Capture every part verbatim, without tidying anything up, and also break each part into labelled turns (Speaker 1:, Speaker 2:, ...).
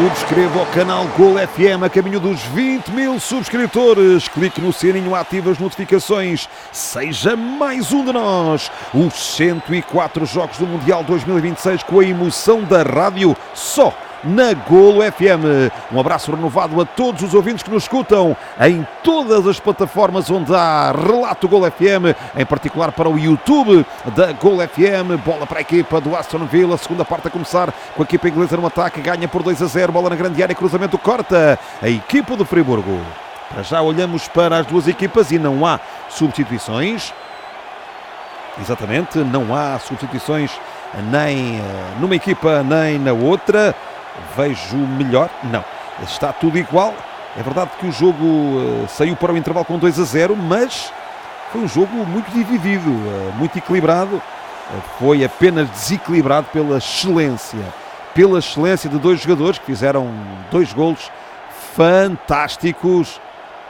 Speaker 1: Subscreva o canal Golo F M a caminho dos vinte mil subscritores. Clique no sininho, ative as notificações. Seja mais um de nós. Os cento e quatro jogos do Mundial dois mil e vinte e seis com a emoção da rádio só na Golo F M. Um abraço renovado a todos os ouvintes que nos escutam em todas as plataformas onde há relato Golo F M, em particular para o YouTube da Golo F M. Bola para a equipa do Aston Villa, segunda parte a começar com a equipa inglesa no ataque, ganha por dois a zero, bola na grande área, cruzamento corta a equipa do Friburgo. Para já olhamos para as duas equipas e não há substituições. Exatamente, não há substituições nem numa equipa nem na outra. Vejo melhor? Não. Está tudo igual. É verdade que o jogo uh, saiu para o intervalo com dois a zero, mas foi um jogo muito dividido, uh, muito equilibrado. Uh, foi apenas desequilibrado pela excelência. Pela excelência de dois jogadores que fizeram dois golos fantásticos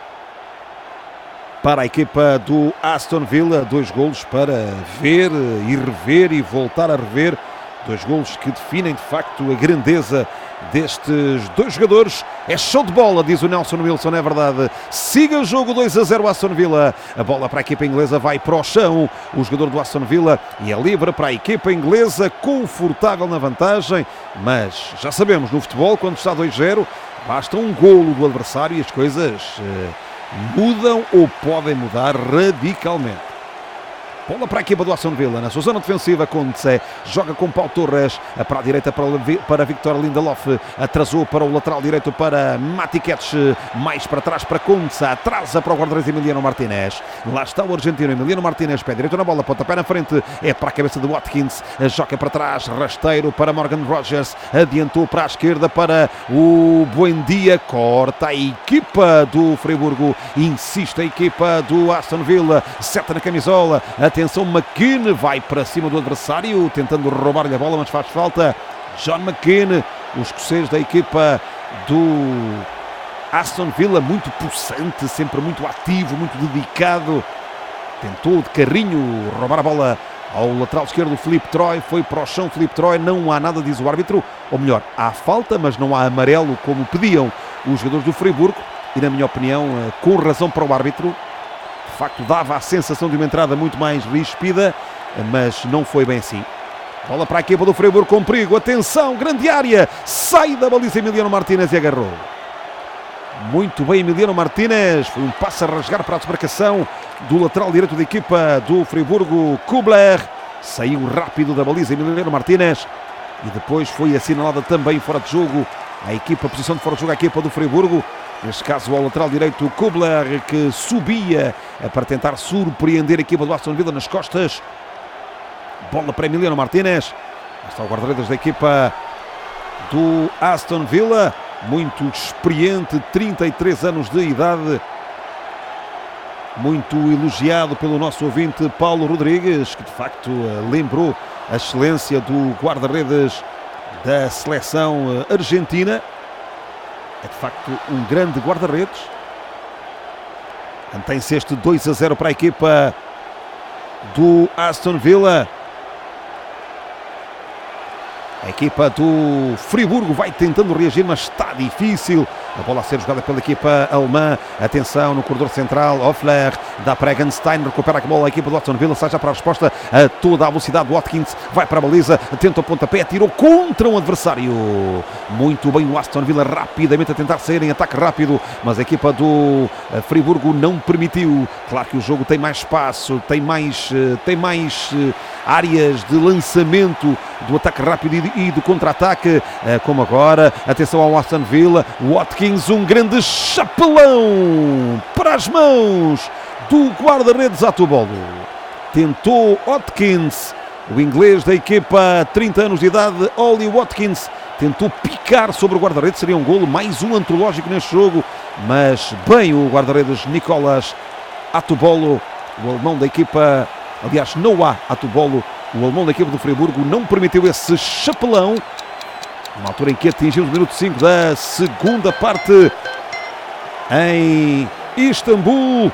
Speaker 1: para a equipa do Aston Villa. Dois golos para ver e rever e voltar a rever. Dois golos que definem de facto a grandeza destes dois jogadores. É show de bola, diz o Nelson Wilson, é verdade. Siga o jogo, dois a zero Aston Villa. A bola para a equipa inglesa vai para o chão. O jogador do Aston Villa e é livre para a equipa inglesa, confortável na vantagem. Mas já sabemos, no futebol, quando está dois a zero, basta um golo do adversário e as coisas eh, mudam ou podem mudar radicalmente. Bola para a equipa do Aston Villa, na sua zona defensiva, Kontze joga com Pau Torres, para a direita para, para Victor Lindelof, atrasou para o lateral direito para Matiquetes, mais para trás para Kontze, atrasa para o guarda-redes Emiliano Martínez. Lá está o argentino Emiliano Martínez, pé direito na bola, pontapé na frente, é para a cabeça de Watkins, joga para trás, rasteiro para Morgan Rogers, adiantou para a esquerda para o Buendia, corta a equipa do Friburgo, insiste a equipa do Aston Villa, seta na camisola, atenção, McKean vai para cima do adversário, tentando roubar-lhe a bola, mas faz falta. John McKean, o escocês da equipa do Aston Villa, muito possante, sempre muito ativo, muito dedicado. Tentou de carrinho roubar a bola ao lateral esquerdo, Filipe Troy, foi para o chão, Filipe Troy, não há nada, diz o árbitro, ou melhor, há falta, mas não há amarelo, como pediam os jogadores do Friburgo, e na minha opinião, com razão para o árbitro. De facto, dava a sensação de uma entrada muito mais ríspida, mas não foi bem assim. Bola para a equipa do Friburgo com perigo. Atenção, grande área. Sai da baliza Emiliano Martínez e agarrou. Muito bem, Emiliano Martínez. Foi um passo a rasgar para a desmarcação do lateral direito da equipa do Friburgo, Kubler. Saiu rápido da baliza Emiliano Martínez. E depois foi assinalada também fora de jogo a equipa, a posição de fora de jogo, a equipa do Friburgo. Neste caso, ao lateral direito, Kubler, que subia para tentar surpreender a equipa do Aston Villa nas costas. Bola para Emiliano Martínez. Está o guarda-redes da equipa do Aston Villa, muito experiente, trinta e três anos de idade. Muito elogiado pelo nosso ouvinte Paulo Rodrigues, que de facto lembrou a excelência do guarda-redes da seleção argentina. É de facto um grande guarda-redes. Mantém-se este dois a zero para a equipa do Aston Villa. A equipa do Friburgo vai tentando reagir, mas está difícil. A bola a ser jogada pela equipa alemã. Atenção no corredor central. Hoffler dá para Egenstein. Recupera a bola. A equipa do Aston Villa sai já para a resposta a toda a velocidade. Watkins vai para a baliza. Tenta o pontapé. Tirou contra um adversário. Muito bem o Aston Villa rapidamente a tentar sair em ataque rápido. Mas a equipa do Friburgo não permitiu. Claro que o jogo tem mais espaço. Tem mais, tem mais áreas de lançamento do ataque rápido e do contra-ataque. Como agora. Atenção ao Aston Villa. Watkins, um grande chapelão para as mãos do guarda-redes Atubolo. Tentou Watkins, o inglês da equipa, trinta anos de idade, Ollie Watkins, tentou picar sobre o guarda-redes, seria um golo, mais um antológico neste jogo, mas bem o guarda-redes Nicolas Atubolo, o alemão da equipa, aliás, Noah Atubolo, o alemão da equipa do Friburgo, não permitiu esse chapelão. Na altura em que atingiu o minuto cinco da segunda parte em Istambul.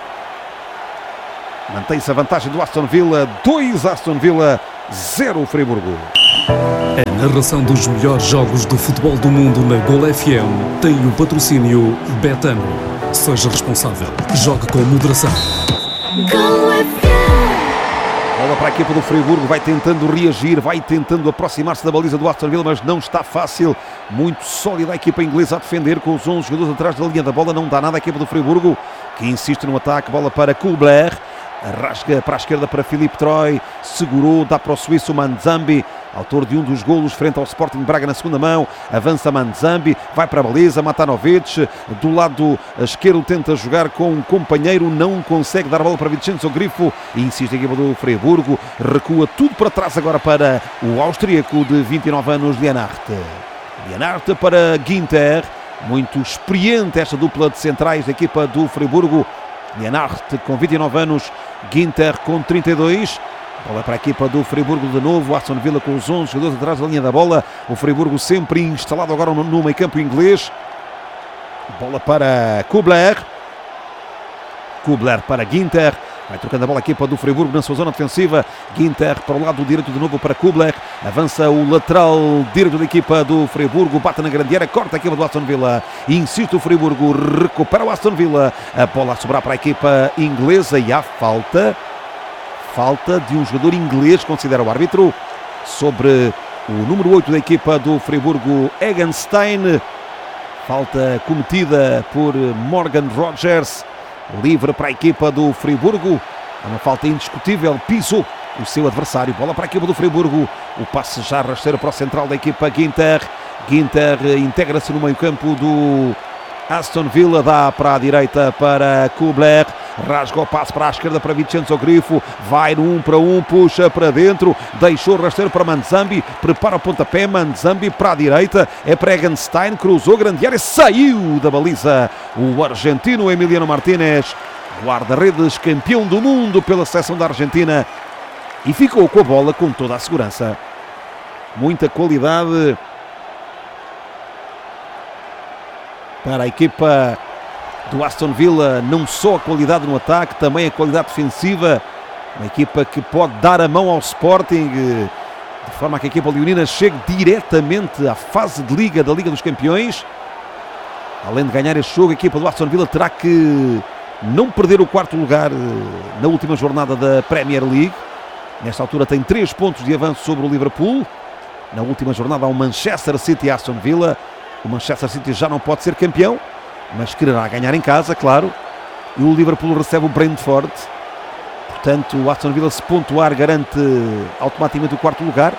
Speaker 1: Mantém-se a vantagem do Aston Villa, dois Aston Villa, zero Friburgo.
Speaker 2: A narração dos melhores jogos do futebol do mundo na Gol F M tem o patrocínio Betano. Seja responsável. Jogue com moderação.
Speaker 3: Gol F M.
Speaker 1: Bola para a equipa do Friburgo, vai tentando reagir, vai tentando aproximar-se da baliza do Aston Villa, mas não está fácil. Muito sólida a equipa inglesa a defender, com os onze jogadores atrás da linha da bola. Não dá nada a equipa do Friburgo, que insiste no ataque. Bola para Kubler, rasga para a esquerda para Philippe Troy, segurou, dá para o suíço Manzambi, autor de um dos golos frente ao Sporting Braga na segunda mão. Avança Manzambi, vai para a baliza, Matanovic, do lado esquerdo tenta jogar com um companheiro, não consegue dar a bola para Vincenzo Grifo, e insiste a equipa do Friburgo, recua tudo para trás agora para o austríaco de vinte e nove anos, Lienhart. Lienhart para Ginter, muito experiente esta dupla de centrais da equipa do Friburgo. Lienhart com vinte e nove anos, Ginter com trinta e dois. Bola para a equipa do Friburgo de novo, Aston Villa com os onze jogadores atrás da linha da bola. O Friburgo sempre instalado agora no, no meio campo inglês. Bola para Kubler. Kubler para Ginter. Vai trocando a bola a equipa do Friburgo na sua zona defensiva. Ginter para o lado direito de novo para Kubler. Avança o lateral direito da equipa do Friburgo. Bate na grande área, corta a equipa do Aston Villa. Insiste o Friburgo, recupera o Aston Villa. A bola a sobrar para a equipa inglesa e há falta. Falta de um jogador inglês, considera o árbitro, sobre o número oito da equipa do Friburgo, Egenstein. Falta cometida por Morgan Rogers. Livre para a equipa do Friburgo. É uma falta indiscutível. Pisou o seu adversário. Bola para a equipa do Friburgo. O passe já rasteiro para o central da equipa Ginter. Ginter integra-se no meio campo do Aston Villa. Dá para a direita para Kubler. Rasga o passe para a esquerda para Vincenzo Grifo. Vai no um para um. Puxa para dentro. Deixou o rasteiro para Manzambi. Prepara o pontapé. Manzambi para a direita. É para Egenstein. Cruzou grande área. Saiu da baliza o argentino Emiliano Martínez. Guarda-redes campeão do mundo pela seleção da Argentina. E ficou com a bola com toda a segurança. Muita qualidade para a equipa do Aston Villa, não só a qualidade no ataque, também a qualidade defensiva. Uma equipa que pode dar a mão ao Sporting, de forma que a equipa leonina chegue diretamente à fase de Liga da Liga dos Campeões. Além de ganhar este jogo, a equipa do Aston Villa terá que não perder o quarto lugar na última jornada da Premier League. Nesta altura tem três pontos de avanço sobre o Liverpool. Na última jornada há o Manchester City e Aston Villa. O Manchester City já não pode ser campeão, mas quererá ganhar em casa, claro. E o Liverpool recebe o Brentford. Portanto, o Aston Villa, se pontuar, garante automaticamente o quarto lugar.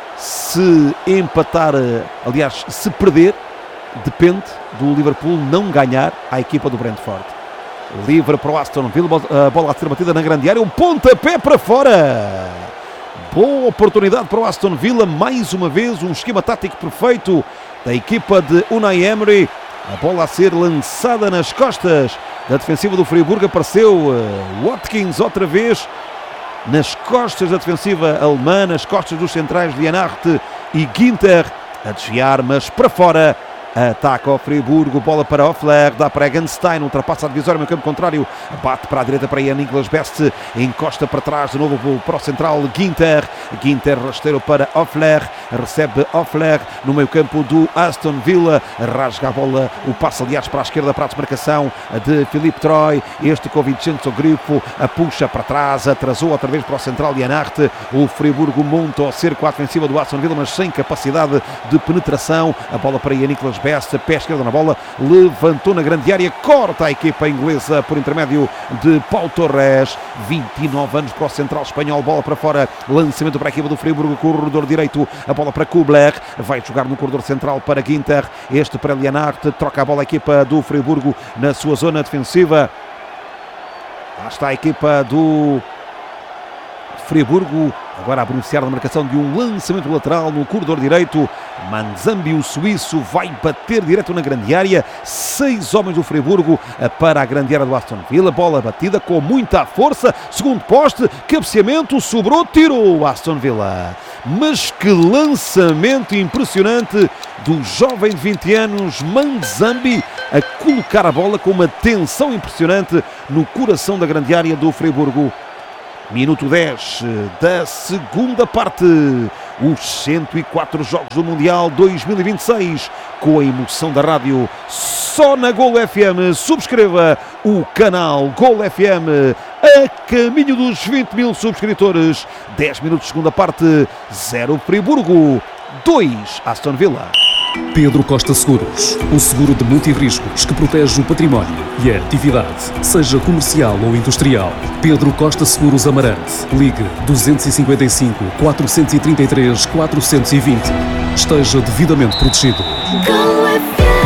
Speaker 1: Se empatar, aliás, se perder, depende do Liverpool não ganhar à equipa do Brentford. Livre para o Aston Villa, a bola a ser batida na grande área, um pontapé para fora. Boa oportunidade para o Aston Villa, mais uma vez um esquema tático perfeito da equipa de Unai Emery. A bola a ser lançada nas costas da defensiva do Friburgo. Apareceu uh, Watkins outra vez nas costas da defensiva alemã, nas costas dos centrais Lienhart e Ginter, a desviar, mas para fora. Ataca o Friburgo, bola para Offler, dá para Egenstein, ultrapassa a divisória no campo contrário, bate para a direita para Ian Nicholas Best, encosta para trás de novo para o central Ginter, Ginter rasteiro para Offler, recebe Offler no meio campo do Aston Villa, rasga a bola, o passe aliás para a esquerda para a desmarcação de Philippe Troy, este com Vincenzo Grifo, a puxa para trás, atrasou outra vez para o central Lienhart. O Friburgo monta o cerco à defensiva do Aston Villa, mas sem capacidade de penetração, a bola para Ian Nicholas Best, pé esquerdo na bola, levantou na grande área, corta a equipa inglesa por intermédio de Pau Torres. Vinte e nove anos para o central espanhol, bola para fora, lançamento para a equipa do Friburgo, corredor direito, a bola para Kubler, vai jogar no corredor central para Ginter, este para Lienhart, troca a bola a equipa do Friburgo na sua zona defensiva. Lá está a equipa do Friburgo, agora a beneficiar da marcação de um lançamento lateral no corredor direito. Manzambi, o suíço, vai bater direto na grande área. Seis homens do Friburgo para a grande área do Aston Villa. Bola batida com muita força. Segundo poste, cabeceamento, sobrou, tirou o Aston Villa. Mas que lançamento impressionante do jovem de vinte anos, Manzambi, a colocar a bola com uma tensão impressionante no coração da grande área do Friburgo. Minuto dez da segunda parte. os cento e quatro jogos do Mundial dois mil e vinte e seis, com a emoção da rádio, só na Golo F M. Subscreva o canal Golo F M, a caminho dos vinte mil subscritores. dez minutos, segunda parte, zero Friburgo, dois Aston Villa.
Speaker 2: Pedro Costa Seguros, o seguro de multirriscos que protege o património e a atividade, seja comercial ou industrial. Pedro Costa Seguros Amarante. Ligue dois cinco cinco, quatro três três, quatro dois zero. Esteja devidamente protegido.
Speaker 3: Golo F M.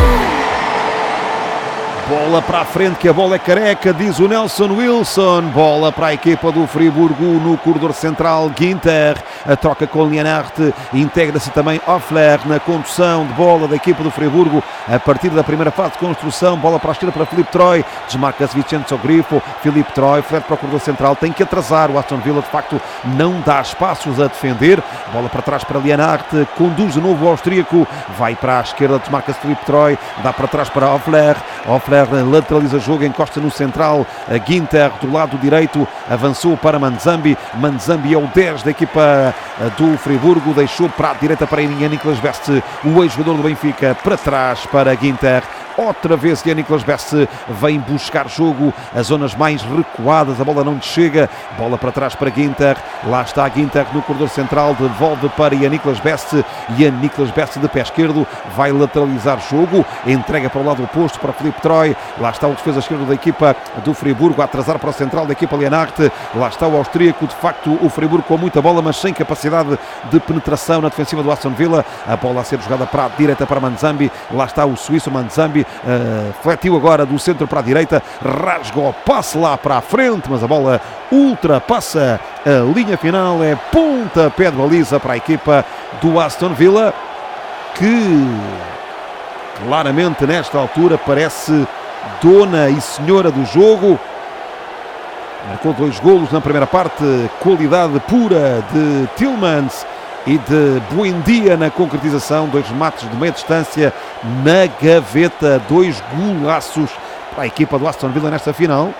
Speaker 1: Bola para a frente, que a bola é careca, diz o Nelson Wilson. Bola para a equipa do Friburgo no corredor central. Ginter, a troca com Lienhart, integra-se também Offler na condução de bola da equipa do Friburgo a partir da primeira fase de construção. Bola para a esquerda para Filipe Troy, desmarca-se Vincenzo Grifo. Filipe Troy, flete para o corredor central, tem que atrasar. O Aston Villa de facto não dá espaços a defender. Bola para trás para Lienhart, conduz de novo o austríaco, vai para a esquerda, desmarca-se Filipe Troy, dá para trás para Offler. Offler lateraliza jogo, encosta no central. A Ginter do lado direito avançou para Manzambi. Manzambi é o dez da equipa do Friburgo, deixou para a direita para Niklas Best, o ex-jogador do Benfica, para trás para Ginter. Outra vez Niklas Best vem buscar jogo, as zonas mais recuadas, a bola não chega, bola para trás para Ginter, lá está Ginter no corredor central, devolve para Niklas Best, e Niklas Best de pé esquerdo vai lateralizar jogo, entrega para o lado oposto para Filipe Troy, lá está o defesa esquerdo da equipa do Friburgo a atrasar para o central da equipa Lienhart, lá está o austríaco, de facto o Friburgo com muita bola, mas sem capacidade de penetração na defensiva do Aston Villa, a bola a ser jogada para a direita para Manzambi, lá está o suíço Manzambi, Uh, fletiu agora do centro para a direita, rasga o passe lá para a frente, mas a bola ultrapassa a linha final, é pontapé de baliza para a equipa do Aston Villa, que claramente nesta altura parece dona e senhora do jogo. Marcou dois golos na primeira parte, qualidade pura de Tielemans e de Buendia na concretização, dois remates de meia distância na gaveta, dois golaços para a equipa do Aston Villa nesta final.